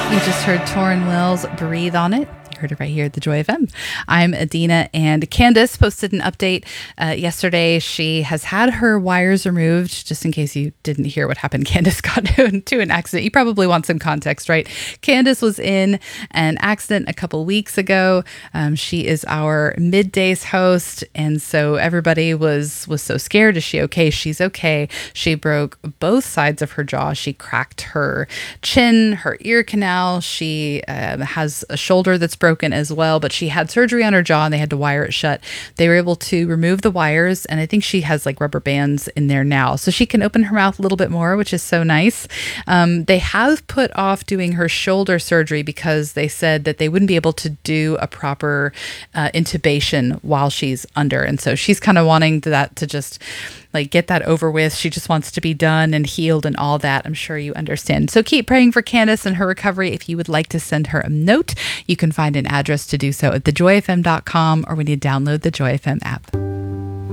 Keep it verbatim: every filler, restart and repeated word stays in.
You just heard Torrin Wells Breathe on It. You heard it right here at the Joy F M. I'm Adina, and Candace posted an update uh, yesterday. She has had her wires removed. Just in case you didn't hear what happened, Candace got into an accident. You probably want some context, right? Candace was in an accident a couple weeks ago. Um, she is our middays host, and so everybody was was so scared. Is she okay? She's okay. She broke both sides of her jaw. She cracked her chin, her ear canal. She uh, has a shoulder that's broken as well, but she had surgery on her jaw and they had to wire it shut. They were able to remove the wires, and I think she has like rubber bands in there now, so she can open her mouth a little bit more, which is so nice. Um, they have put off doing her shoulder surgery because they said that they wouldn't be able to do a proper uh, intubation while she's under, and so she's kind of wanting that to just like get that over with. She just wants to be done and healed and all that. I'm sure you understand. So keep praying for Candace and her recovery. If you would like to send her a note, you can find an address to do so at the joy f m dot com, or when you download the Joy F M app.